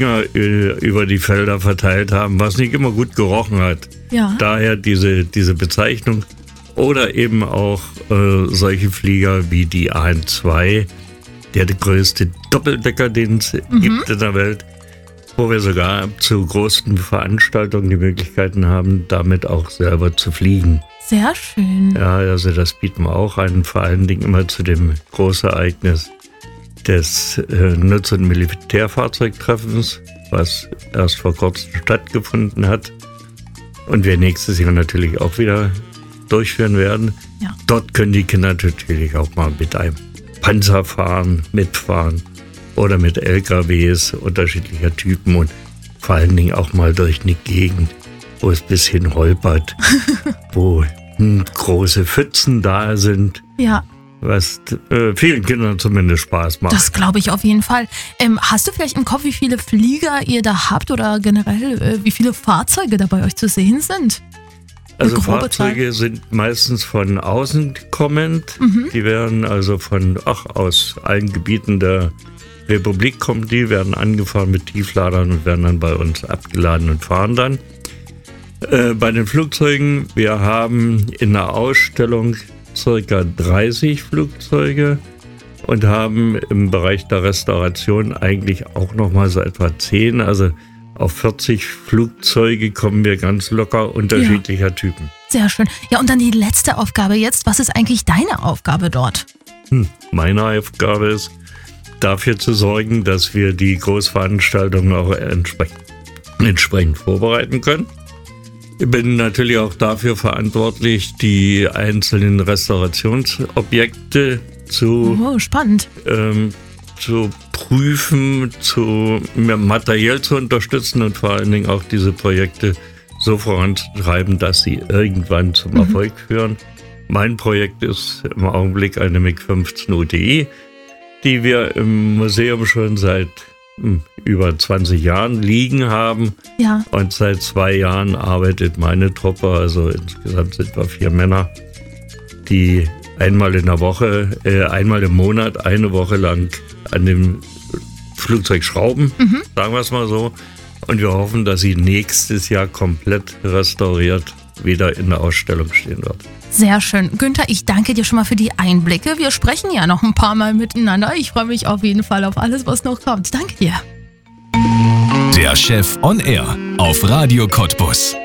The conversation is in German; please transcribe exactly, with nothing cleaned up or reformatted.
Dünger äh, über die Felder verteilt haben, was nicht immer gut gerochen hat. Ja. Daher diese, diese Bezeichnung. Oder eben auch äh, solche Flieger wie die A N zwei, der der größte Doppeldecker, den es mhm. gibt in der Welt, wo wir sogar zu großen Veranstaltungen die Möglichkeiten haben, damit auch selber zu fliegen. Sehr schön. Ja, also das bieten wir auch an, vor allen Dingen immer zu dem Großereignis des äh, Nutz- und Militärfahrzeugtreffens, was erst vor kurzem stattgefunden hat und wir nächstes Jahr natürlich auch wieder durchführen werden. Ja. Dort können die Kinder natürlich auch mal mit einem Panzer fahren, mitfahren oder mit L K Ws unterschiedlicher Typen und vor allen Dingen auch mal durch eine Gegend, wo es ein bisschen holpert, wo hm, große Pfützen da sind. Ja. Was äh, vielen Kindern zumindest Spaß macht. Das glaube ich auf jeden Fall. Ähm, hast du vielleicht im Kopf, wie viele Flieger ihr da habt oder generell, äh, wie viele Fahrzeuge da bei euch zu sehen sind? Also Fahrzeuge Zahl? sind meistens von außen kommend. Mhm. Die werden also von, ach, aus allen Gebieten der Republik kommen die, werden angefahren mit Tiefladern und werden dann bei uns abgeladen und fahren dann. Äh, bei den Flugzeugen, wir haben in der Ausstellung circa dreißig Flugzeuge und haben im Bereich der Restauration eigentlich auch nochmal so etwa zehn, also auf vierzig Flugzeuge kommen wir ganz locker unterschiedlicher ja. Typen. Sehr schön. Ja, und dann die letzte Aufgabe jetzt. Was ist eigentlich deine Aufgabe dort? Hm, meine Aufgabe ist, dafür zu sorgen, dass wir die Großveranstaltungen auch entsprechend, entsprechend vorbereiten können. Ich bin natürlich auch dafür verantwortlich, die einzelnen Restaurationsobjekte zu, oh, spannend. Ähm, zu prüfen, zu materiell zu unterstützen und vor allen Dingen auch diese Projekte so voranzutreiben, dass sie irgendwann zum mhm. Erfolg führen. Mein Projekt ist im Augenblick eine M I G fünfzehn U T I, die wir im Museum schon seit hm, über zwanzig Jahren liegen haben. Ja. Und seit zwei Jahren arbeitet meine Truppe, also insgesamt sind wir vier Männer, die einmal in der Woche, äh, einmal im Monat, eine Woche lang an dem Flugzeug schrauben, mhm. sagen wir es mal so. Und wir hoffen, dass sie nächstes Jahr komplett restauriert wieder in der Ausstellung stehen wird. Sehr schön. Günther, ich danke dir schon mal für die Einblicke. Wir sprechen ja noch ein paar Mal miteinander. Ich freue mich auf jeden Fall auf alles, was noch kommt. Danke dir. Der Chef on Air auf Radio Cottbus.